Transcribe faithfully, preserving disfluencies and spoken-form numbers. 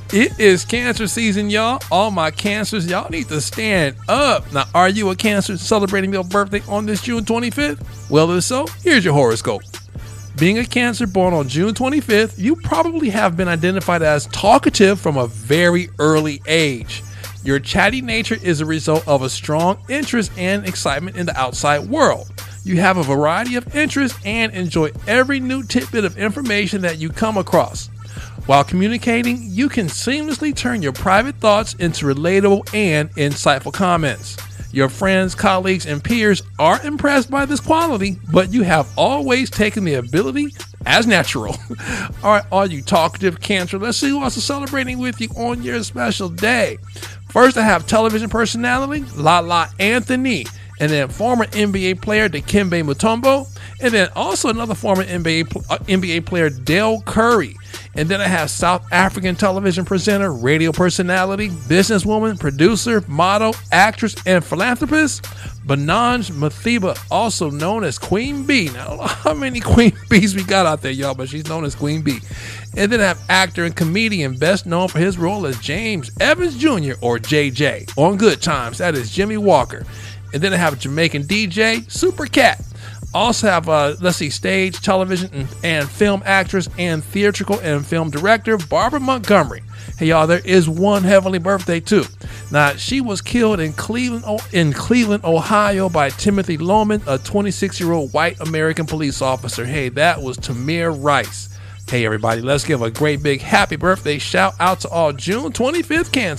It is cancer season, y'all. All my cancers, y'all need to stand up. Now, are you a cancer celebrating your birthday on this June twenty-fifth? Well, if so, here's your horoscope. Being a Cancer born on June twenty-fifth, you probably have been identified as talkative from a very early age. Your chatty nature is a result of a strong interest and excitement in the outside world. You have a variety of interests and enjoy every new tidbit of information that you come across. While communicating, you can seamlessly turn your private thoughts into relatable and insightful comments. Your friends, colleagues, and peers are impressed by this quality, but you have always taken the ability as natural. All right, all you talkative Cancer, let's see who else is celebrating with you on your special day. First, I have television personality Lala Anthony, and then former N B A player Dikembe Mutombo, and then also another former N B A, uh, N B A player Dell Curry. And then I have South African television presenter, radio personality, businesswoman, producer, model, actress, and philanthropist, Bananj Mathiba, also known as Queen Bee. Now, I don't know how many Queen Bees we got out there, y'all, but she's known as Queen Bee. And then I have actor and comedian, best known for his role as James Evans Junior, or J J, on Good Times. That is Jimmy Walker. And then I have Jamaican D J, Super Cat. Also have, uh, let's see, stage, television, and, and film actress and theatrical and film director Barbara Montgomery. Hey, y'all, there is one heavenly birthday, too. Now, she was killed in Cleveland, in Cleveland, Ohio by Timothy Loman, a twenty-six-year-old white American police officer. Hey, that was Tamir Rice. Hey, everybody, let's give a great big happy birthday shout out to all June twenty-fifth Cancer.